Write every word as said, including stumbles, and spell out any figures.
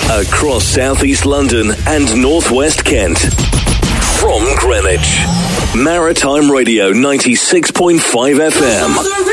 Across southeast London and northwest Kent. From Greenwich, Maritime Radio ninety-six point five F M.